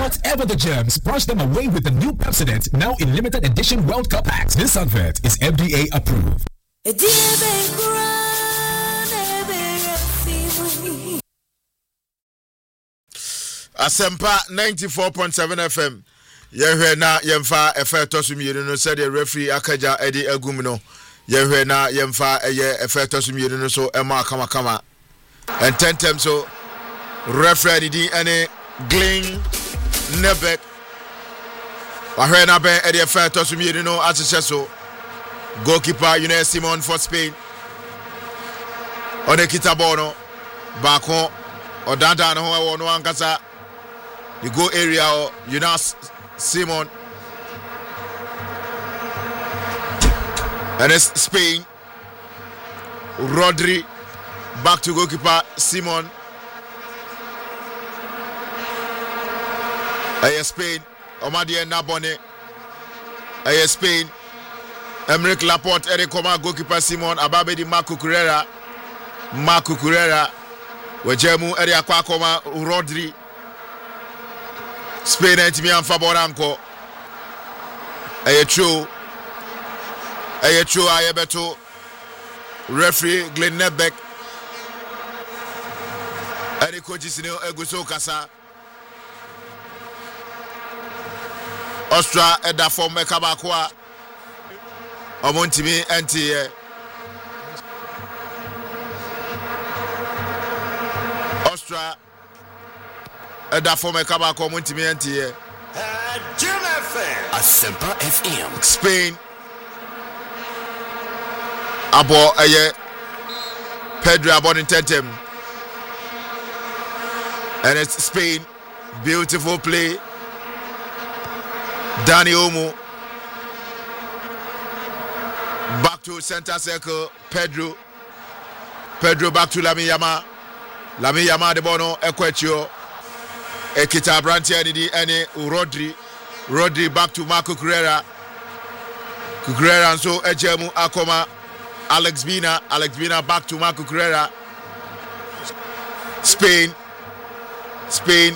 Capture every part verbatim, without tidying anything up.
Whatever the germs, brush them away with the new Pepsodent, now in limited edition World Cup packs. This advert is F D A approved. Asempa ninety-four point seven F M. Yehwe na yemfa efe tosum yiri no said the referee akaja edi agum no. Yehwe na yemfa eye efe tosum yiri no so ema kama kama. And ten times so referee di any Glenn Nebek. Wahwe na ben edi efe tosum yiri no atise so. Goalkeeper Yunus Simon for Spain. Ode kitabono bako odanda no ho no ankasa. The goal area Yunus Simon. And it's Spain. Rodri back to goalkeeper Simon. Aye Spain. Omadie Nabone. Aye Spain. Emerick Laporte. Eric Coma goalkeeper Simon. Ababedi Marco Cucurella. Marco Cucurella. Wejemu Eri Akwa Coma Rodri. Spain and me and Faboranko. Aye true. Aye true. Aye beto. Referee Glenn Nebek. Aye coaches in Eguso Kasa. Austria Eda from Mekabakwa. Omontimi anti. Austria. Eda for me kaba ko muntimi antie. Asempa F M. Spain. Abo aye Pedro Abon Tentem. And it's Spain. Beautiful play. Dani Olmo. Back to center circle. Pedro. Pedro back to Lamine Yamal. Lamine Yamal de Bono Equatio. Ekita Brantia Didi Ene Rodri. Rodri back to Marco Cucurella. Cucurella and so Ejemu Akoma. Alex Bina. Alex Bina back to Marco Cucurella. Spain. Spain.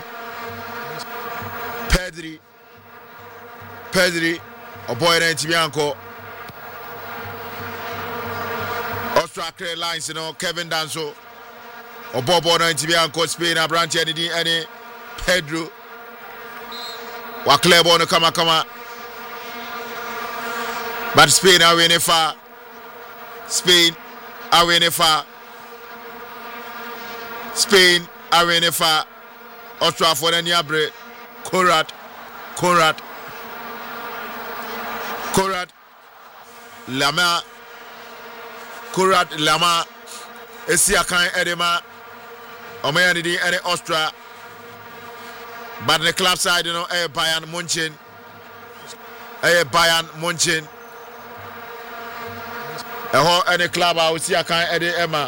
Pedri. Pedri. Oboy na Tibianco. Austria lines, you know, Kevin Danso. Obobo na Tibianco. Spain. Brantia Didi Ene. Pedro wa Clebo no kama kama but Spain are winning far. Spain are winning far. Spain are winning far. Austria for the Niabre. Conrad Conrad Conrad Lama Conrad Lama Esiakan Edema Omayani di ene Austria. But the club side, you know, eh, Bayern Munchen. Eh, Bayern Munchen. Eh, ho, any club I will see I can't edit Emma.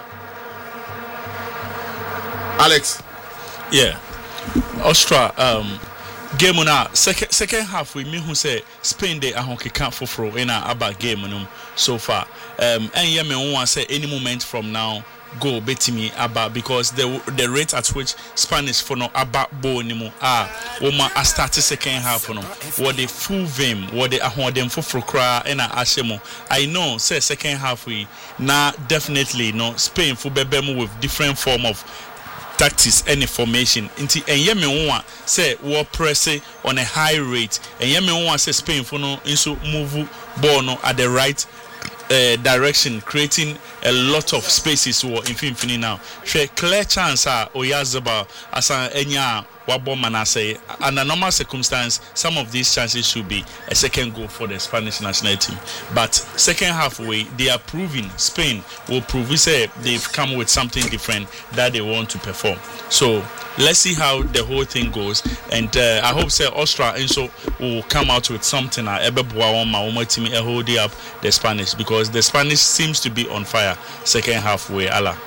Alex. Yeah. Austria, um, game on our second second half we me who say Spain they ahon keka foforo in our about game on so far. Um, and yeah, me want say any moment from now. Go betimi about because the the rate at which Spanish for no about ball anymore ah woman I started second half no what the full vim what the ahon them for cry and ashemo I know say second half we now definitely no Spain for bebemu with different form of tactics and information into and yemi one say what press on a high rate and yemi one say Spain for no into move ball no at the right Uh, direction, creating a lot of spaces for infinity now. She clear chance ah Oyazaba as an enya wabo manase under normal circumstance some of these chances should be a second goal for the Spanish national team. But second halfway they are proving Spain will prove we say they've come with something different that they want to perform. So let's see how the whole thing goes, and uh, I hope say Austria also will come out with something uh, team hold up the Spanish because the Spanish seems to be on fire second halfway. Allah.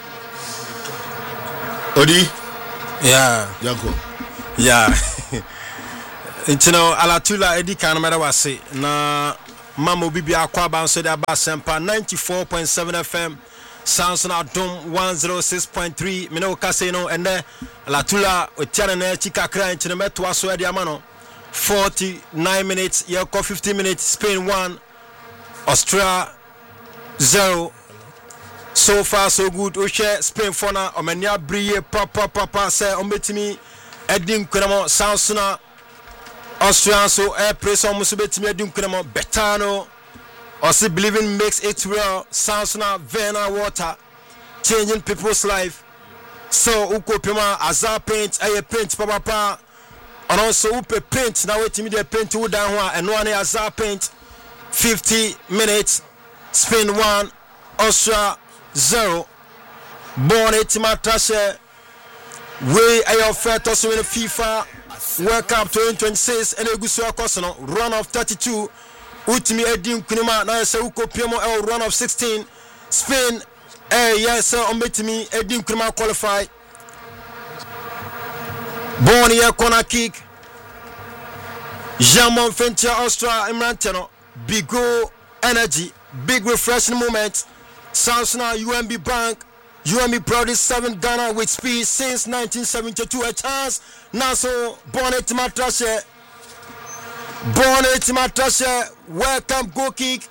Odi. Yeah. Yanko. Yeah. You know, Alatula Edi Kanamera was say na Mamo Bibi Aqua Bounce Sempa ninety-four point seven F M. sounds na dom one oh six point three Mino Casino and then La Tula Otiana Chica Cran Chinemeto Aso di Amano forty-nine minutes Yoko fifty minutes Spain one Australia zero. So far so good. We share Spain for now. Omenia Brie Papa Papa say Ombetimi Edim Kunamo Sansuna Australia so air press on Musubetimi Edim Kunamo Betano or see believing makes it real. Sansuna Vena water changing people's life. So Uko Pima Azar paint a paint Papa and also Upe paint now wait me the paint to down and one Azar paint fifty minutes Spain one Australia zero. Born eighty Matashe. We are your first also in the FIFA World Cup twenty twenty-six and a Gusua Kosono run of thirty-two. Utimi Edim Kunima na se uko Piemo El run of sixteen. Spain eh yes sir Ombetimi Edim Kunima qualify. Born here corner kick. Jamon Fentia Austria Imranteno. Big goal energy. Big refreshing moment. Samsung U M B Bank, U M B produced seven Ghana with speed since nineteen seventy-two. A chance now so Bonnet Matrashe, Bonnet Matrashe, welcome goal kick.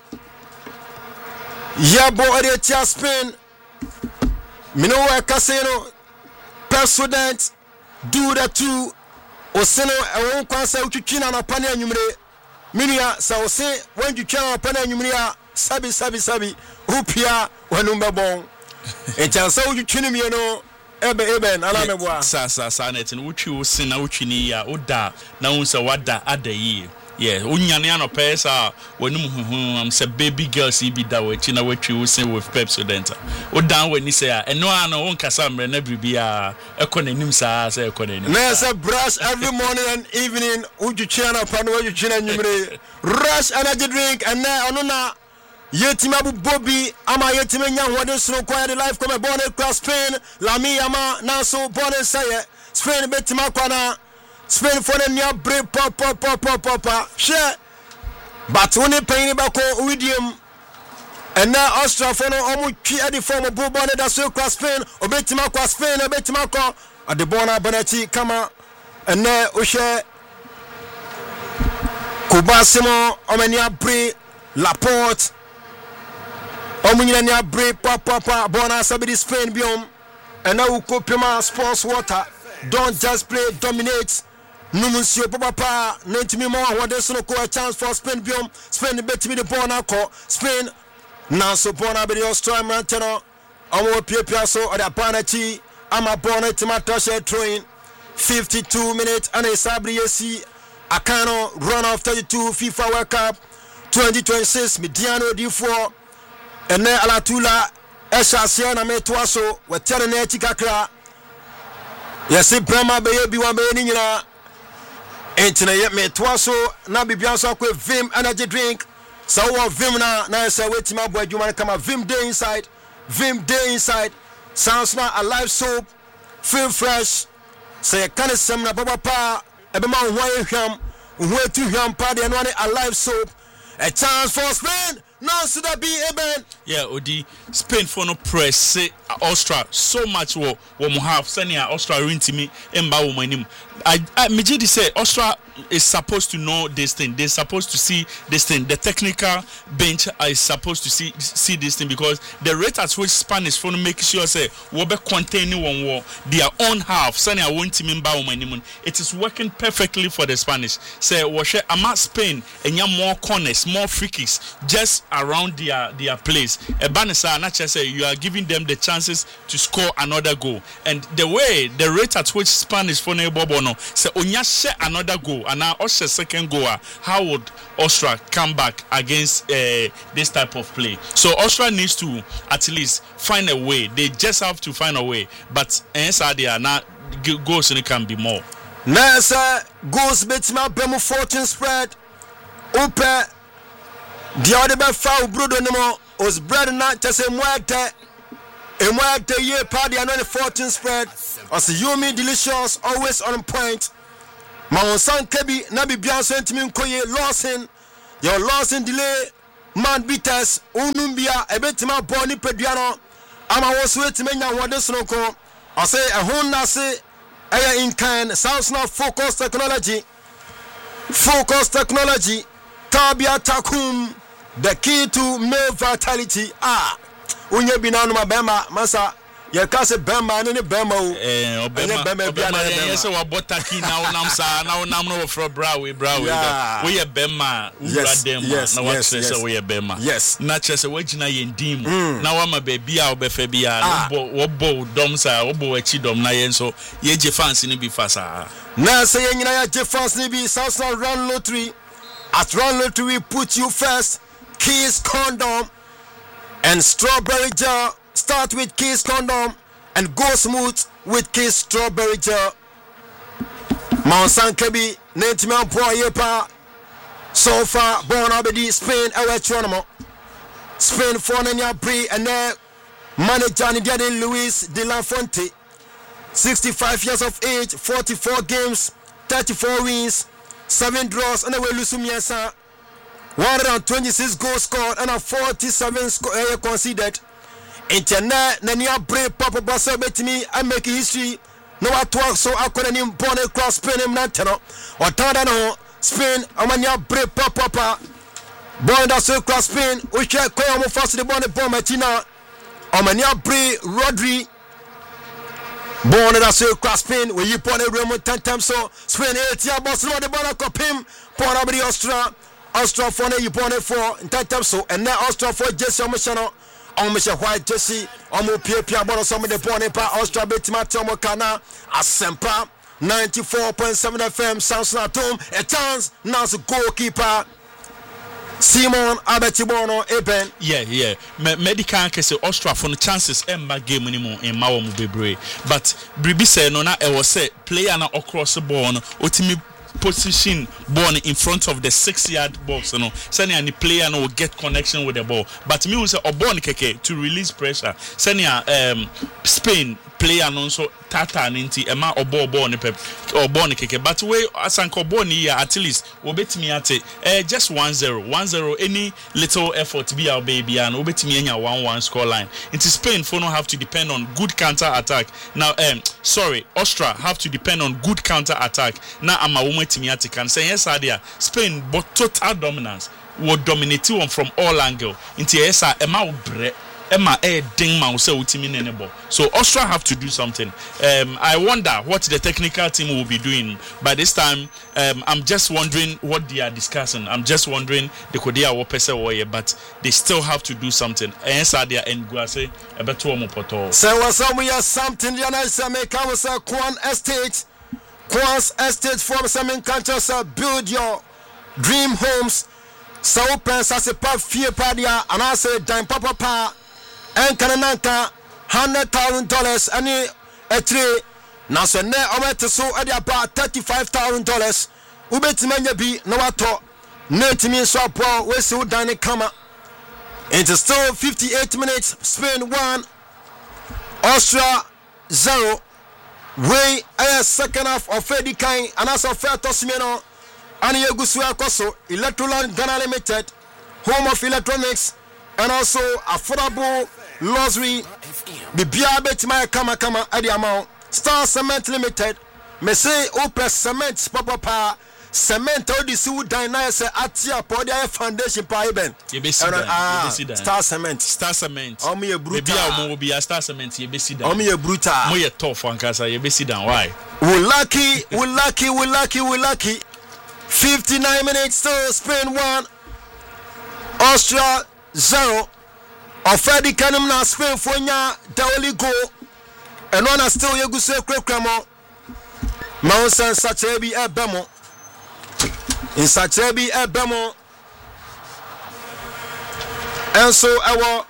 Yabo Eretia Spain, Minoa Casino, President, do the two, Osino, a one concert to China and Pania Numere, Minia, so say when you can Pania Numria, Sabi Sabi Sabi. Upia wanumba bon echa so utwini mi no ebe ebe na la meboa sa sa sa net no utwi wo sin na utwini ya oda na unsa wada adayi yeah unyane anopesa wanum huhu am say baby girls e be da wachi na watwi wo sin with Pepsodent oda wani say a eno ano won kasa mre na bibia ekonanim sa say ekonanim na say brush every morning and evening utwi na pa no utwi na nyumre rush energy drink and na ono na Yetimabu Bobby, Ama Yetimenya, what is no quiet life come a bonnet cross Spain, Lami Ama, Naso, bonnet say Spain Betimakwana, Spain for the near break, pop, pop, pop, pop, pop, share. But when they pay Bako, Widium, and now Austria for no almost at the form of bonnet that's so cross Spain, or Betimakwa Spain, or Betimako, at the Bona Bonetti, Kama, and now Ushe Kubasimo, Omenia Bre, Laporte. Omunyanya break papa papa bona sabidi Spain biom and now Kopima sports water don't just play dominate numusio papa ninety me more what there's no a chance for Spain biom Spain bet me the bona call Spain now so bona be Australia manteno omo pia so or the panati ama bona timatashe throwing fifty-two minutes and a sabri yesi Akano run of thirty-two FIFA World Cup twenty twenty-six Mediano D four and then Alatula Esha Siena Metuaso, with Terraneti Kakra. Yes, Brahma baby one benina. Ain't yet Metuaso, Nabi Bianso with Vim energy drink. So what Vim now, now say wait my boy, you want to come a Vim day inside, Vim day inside. Sounds not a live soap, feel fresh. Say a kind of seminar, Baba Pa, a bema one ham, where to him party and one a live soap. A chance for Spain. No, so that be eben. Yeah, Odi Spain for no press say Austria so much wo wo mo have senior Austria rintimi emba wo manim. I I Mijidi say Austria is supposed to know this thing. They're supposed to see this thing. The technical bench is supposed to see see this thing because the rate at which Spanish for make sure say we be containing one war their own half senior won team emba wo manim. It is working perfectly for the Spanish. Say we share ama Spain enya more corners, more free kicks just around their their place. Ebanesa not just say you are giving them the chances to score another goal. And the way the rate at which Spanish for Bobono say onya share another goal and now also second goal, how would Austria come back against uh, this type of play? So Austria needs to at least find a way. They just have to find a way. But inside there now goals and it can be more. Now sir goals bet my Bemo fourteen spread. Open the other bad foul brother no more was bread not just a muerte a muerte year party and the fourteen spread as Yumi delicious always on point. My son Kebi Nabi Bianso to me koye losing your losing delay man beaters unumbia a bit my boni pediano ama wo so etimenya wode so nko I say a hon na say eh in kind sounds now focus technology focus technology Tabia Takum the key to male vitality ah unye binanu mabema masa ye ka se bema ne ne bema o eh obema obema ye se wa botaki na onam sa na onam no for brawe brawe we ye bema ura dem na wa se we ye bema na che se we gina ye ndim na wa ma ba bia obefa bia no wo bo dom sa wo bo achi dom na ye nso ye je fans ni bi fasa na se ye nyina ya je fans ni bi South Run Lottery. At Run Lottery we put you first. Kiss condom and strawberry gel. Start with Kiss condom and go smooth with Kiss strawberry gel. Mount San Kebi, Nentman Poyepa. So far, born Abedi, Spain, Electronomo. Spain for Nanya Brie and then manager Nidiade Luis de la Fonte. sixty-five years of age, forty-four games, thirty-four wins, seven draws, and away Lusumiasa. one hundred twenty-six goals scored and a forty-seven sco- uh, conceded. Internet, Nania Bray Papa Bassa bet me and make history. No, I talk so I couldn't even born across Spain and Nantano or Tadano, Spain, Amania Bray Papa. Born that so across Spain, we can't call him first the born bomb Matina. Amania Bray Rodri. Born that so across Spain, where you born a room ten times so Spain eight year Barcelona the ball cop him, born over the Austria. Austria for you born it for in ten times so and now Austria for Jesse Omishano. On Mister White Jesse, on Mo Pia Pia Bono, some of the born pa Austria Betima Tomo Kana, Asempa, ninety-four point seven F M, Sounds Natum, a chance, now the goalkeeper. Simon Abetibono Eben. Yeah, yeah. Me medical can say Austria for the chances emba game anymore in Mawo Mubebre. But Bribi say no na e was say player na across the ball no otimi position ball in front of the six yard box you know sani any player no will get connection with the ball but me will say obon keke to release pressure sani um Spain player no so tata ninti ema obo obo ne pep obon keke but we asanko boni here at least obetimi ate eh just one zero one zero any little effort be our baby and obetimi enya one one score line into Spain for no have to depend on good counter attack now um sorry Austria have to depend on good counter attack now ama wometimi ate can say yes idea Spain but total dominance will dominate one from all angle into yes ema bre Emma eh ding ma say utimi nenebo. So Austria have to do something. Um, I wonder what the technical team will be doing by this time. Um, I'm just wondering what they are discussing. I'm just wondering the Kodia Wopese Warrior, but they still have to do something. Ensadia and Guase a better one poto. So was we have something Yana Sameka was a Kwan Estate. Kwan's Estate from some countries build your dream homes. So open as a pub fear padia and I say dime papa pa. And Kananaka, hundred thousand dollars, any a tree. Now, so now I went to so at about thirty five thousand dollars. Ubet manya be no ato. Net me so poor, we so down kama. It's still fifty eight minutes, Spain one, Austria zero. We a second half of Freddy Kain, and as a fair Tosmino, and Yagusua Koso, Electroland Ghana Limited, home of electronics, and also affordable luxury bibia betima kama kama adi amount Star Cement Limited me say open cement papa pa cement odi si udan na say atia podi foundation pa even ye be see that Star Cement Star Cement o me ye brutal bibia o mo be Star Cement ye be see that o me ye brutal mo ye tough ankasa ye be see that why we lucky we lucky we lucky we lucky fifty-nine minutes still Spain one Austria zero. Ofedi kanum na Spain fonya the only goal and one are still yeguse kwekwemo Mount Sachebi ebemo in Sachebi ebemo and so our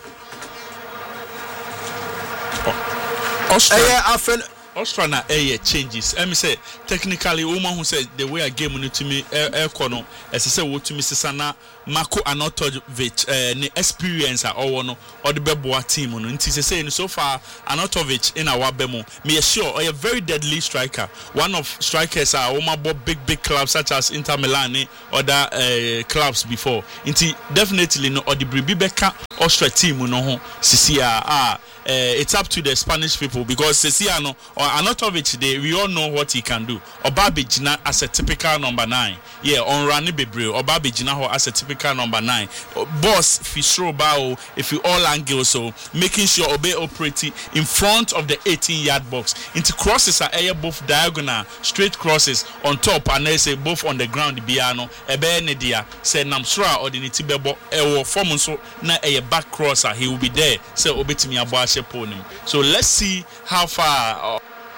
Austria Austria na air changes. Let me say technically woman who said the way a game no to me air kono as I say what to me Sana Marko Anatovic uh, ne experience a or no or the Beboa team no nti say so far Anatovic in our bemo me sure a very deadly striker one of strikers are woman big big clubs such as Inter Milan or other uh, clubs before nti definitely no or the Bribibeka Austria team no ho sisi ah it's up to the Spanish people because Ceciano or Anatovic, they we all know what he can do. Obabijina as a typical number nine. Yeah, on Rani Bebre, Obabijina as a typical number nine. Boss, if you throw bow, if you all angle, so making sure Obe operating in front of the eighteen yard box. Into crosses are air both diagonal, straight crosses on top, and they say both on the ground. Biano, Ebe Nedia, say Namsura or the Nitibebo, Ewo Formun so na a back crosser, he will be there. Say Obetimi Abashe Ponim. So let's see how far uh,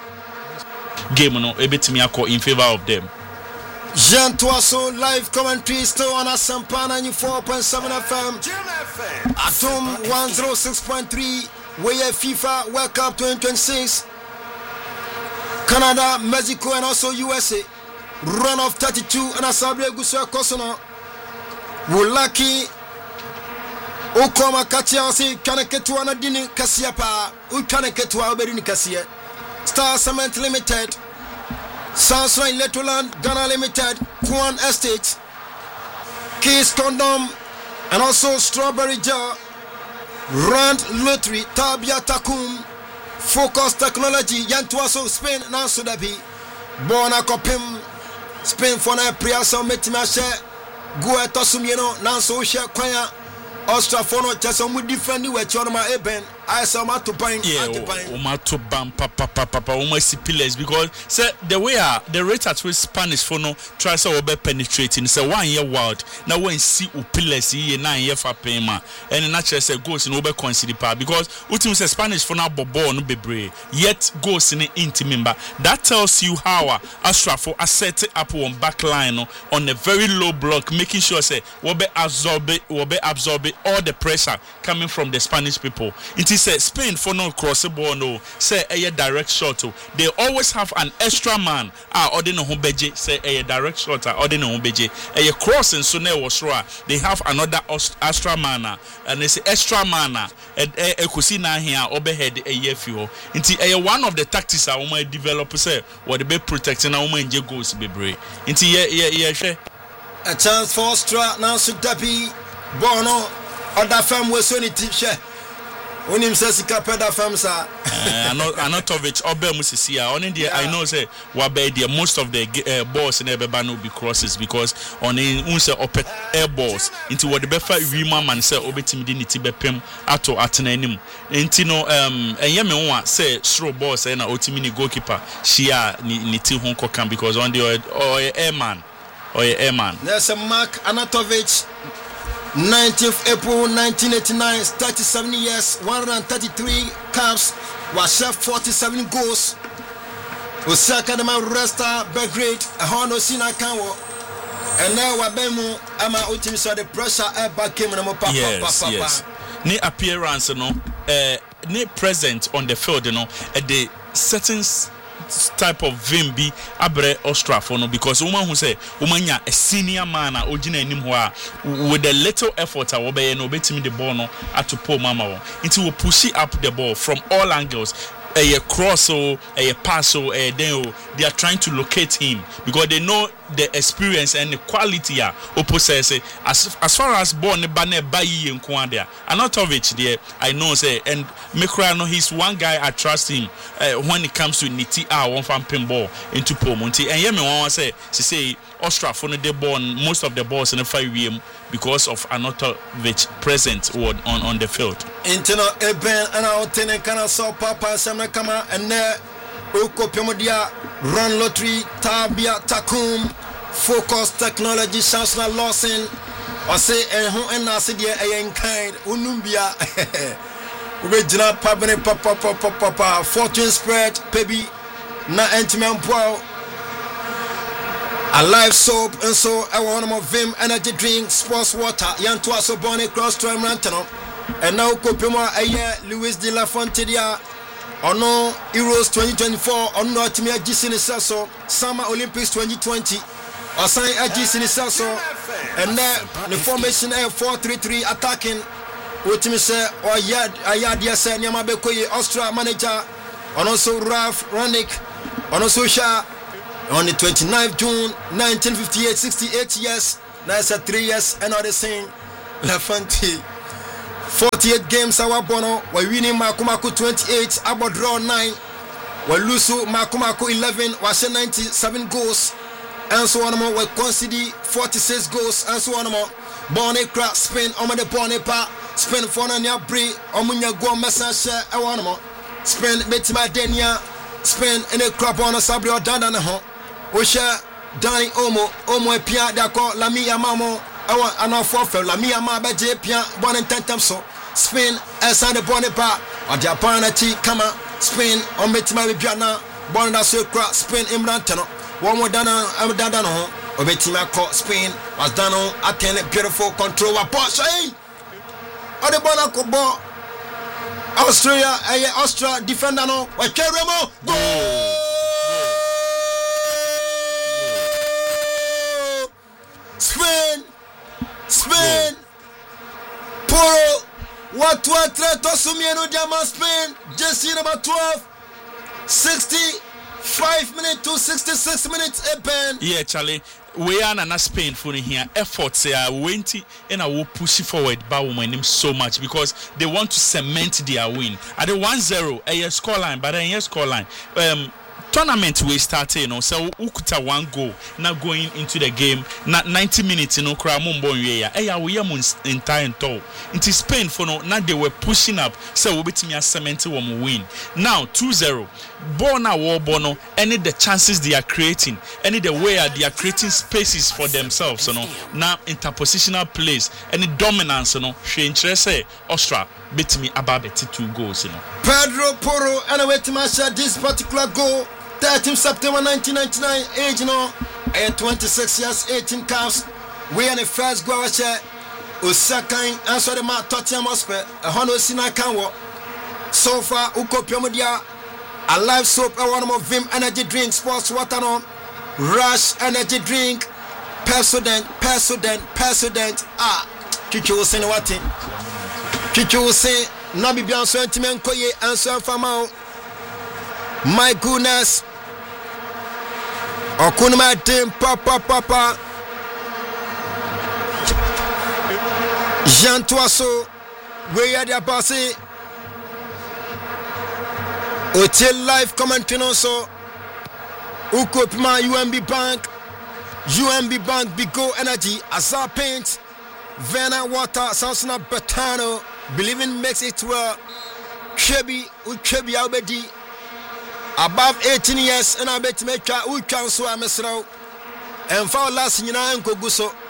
game no Ebetimi Ako in favor of them. Jean Toasso live commentary still on Asampa ninety-four point seven F M. Atom one oh six point three. We are FIFA World Cup twenty twenty-six. Canada, Mexico, and also U S A. Run of thirty-two and Asabre Guswa Kosono. Wulaki Ukoma Katia si Kaneketua na dini Kasia pa Ukaneketua Oberini Kasia. Star Cement Limited. Southline Letoland, Ghana Limited, Kwan Estate, Keys Condom, and also Strawberry Jar, Rand Lottery, Tabia Takum, Focus Technology, Yantuaso, Spain, Nansudabi, Bona Kopim, Spain for na Priasa Metimashe, Gua Tosumino, Nanso Share Kwaya, Ostra Fono, Chesamu defending with Chonoma Eben. I saw my to bang, yeah, Oma to bang, papa, papa, papa, Oma pillars because say the way uh, the rate at which Spanish for no tries to be penetrating. It's a one year wild. Now when see pillars here nine year for payment and naturally say goes in over consider pa because ultimately say Spanish for now bobo no be brave yet goes in intimimba. That tells you how uh, Astra for a set up one back line no, on a very low block, making sure say will be absorb it, will be absorb it, all the pressure coming from the Spanish people. It is say Spain for no cross the ball no say a direct shot. They always have an extra man. Ah, or they no beje say a direct shot or they no beje a crossing so ne was they have another extra man and they say extra man a kusina here overhead a year few. Into a one of the tactics I want develop say what the be protecting our man goes be brave. Into yeah yeah yeah a chance for Austria now should be Bono or that firm was only share. Unim says Capeda Famsa. Anatovic, Obe Musisia. On India, I know say Wabe the most of the uh, balls in Ebeba will be crosses because on the unse open air balls into what the befa Rima man say Obetimidi Nitibepem ato atenanim. Intino um and Yemen one say throw balls and Otimini goalkeeper Shia Niti Honko can because on the or airman or airman. There's a Mark Anatovic. nineteenth April nineteen eighty-nine, thirty-seven years, one hundred thirty-three caps, was chef forty-seven goals. Osaka the man Resta Belgrade, a Hono Sina Kanwo. And now Wabemu Ama Utim saw the pressure air back came and papa. Yes, papa, yes. Ni appearance no, uh, ni present on the field, you know, at the certain type of vimbi abre Austria for no because woman who say woman ya a senior man ojina enim ho with a little effort a wobe no betimi the ball no to pull mama into will push it up the ball from all angles. A cross or a pass or a then they are trying to locate him because they know the experience and the quality are opposite as as far as born bane bayi and there Anatovic there I know say and Mekra no he's one guy I trust him uh, when it comes to Niti ah one fan pinball into Pomonti and yemi one say she say Austria for the ball most of the balls in the five V M because of Anatovic present on on, on the field. Internal Eben and our tenant can saw Papa Samakama and there Oko Pemodia Run Lottery Tabia Takum Focus Technology Chancellor Lawson or say and who and I said yeah I kind Unumbia original Pabane Papa Papa Papa Fortune Spread Baby Na Entiman Pow a live soap and so I want more Vim energy drink sports water Yantua so bonnet cross tram rantano and now Kopema a year Luis de la Fonteria on no Euros twenty twenty-four on no Timia Gisini Sasso Summer Olympics twenty twenty or sign a Gisini Sasso and then the formation F four three three attacking with me say or yard a yard yes and Yamabekoye Austria manager and also Ralph Ronick on also Sha on the twenty-ninth June nineteen fifty-eight, sixty-eight years. That's a three years and all the same. La Fonte forty-eight games our bono we winning Makumako twenty-eight abo draw nine we lose Makumako eleven was ninety-seven goals and so on more we concede forty-six goals and so on more Bonnie crack Spain on the Bonnie pa Spain for na bre omunya go message e won more Spain betima denia Spain in a crop on a sabri or danda na ho o share Danny Omo Omo pia da ko Lami Amamo awa anafo fe Lami Ama ba je pia bon tentem so Spain esa de bonne pa o Japan na chi kama Spain on betima be bia na bon da so kra Spain Imran tano one more dana am danda no ho o betima ko Spain was done on attend beautiful control wa boss eh o de bona ko bo Australia eh Austria defender no wa Keremo goal Spain, Spain, Poro, what what to Sumieno Diamond Spain, Jesse number twelve, sixty-five minutes to sixty-six minutes, a pen. Yeah, Charlie, we are not Spain for here. Efforts are waiting and I will push forward by women so much because they want to cement their win. At the one zero, a scoreline, but a scoreline. Um, Tournament we started, you know, so ukuta one goal now going into the game. Not ninety minutes, you know, cry mumbo yeah. Hey, we are entire tour. Into Spain for no, now they were pushing up. So we beat me a cement one win. Now two zero. Bona war bono. Any the chances they are creating, any the way they are creating spaces for themselves, you know. Now interpositional plays, any dominance, you know. She interest Austria beat me about two goals, you know. Pedro Porro and I wait to match this particular goal. thirteenth September nineteen ninety-nine, age no, and twenty-six years, eighteen caps. We are the first goal share. Osaka answer the man Tottenham Hotspur. A hundred sina canwo. So far, Uko Piomodia, a live soap, a one more Vim energy drink, sports water on, Rush energy drink, Persodent, Persodent, Persodent. Ah, Kiki will say what thing. Kiki will say, Nabi Bian sentiment koye answer famao. My goodness. Okunma team papa papa. Jean Toasso. We are the passé. Hotel live commentary also. Ukopima U M B Bank. U M B Bank Bigo Energy. Azar Paint. Vena Water. Sansona Betano. Believing makes it well. Chebi. Uchebi Albedi. Above eighteen years and I bet make a we cancel a mesro and for last year and Koguso